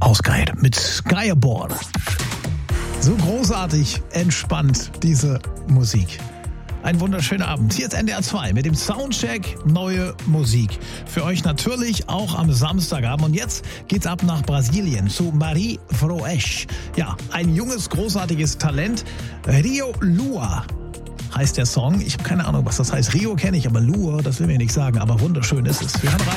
Ausgeil mit Skyborn. So großartig entspannt diese Musik. Ein wunderschöner Abend. Hier ist NDR 2 mit dem Soundcheck Neue Musik. Für euch natürlich auch am Samstagabend. Und jetzt geht's ab nach Brasilien zu Marie Froesch. Ja, ein junges, großartiges Talent. Rio Lua heißt der Song. Ich habe keine Ahnung, was das heißt. Rio kenne ich, aber Lua, das will mir nicht sagen. Aber wunderschön ist es. Wir hören rein.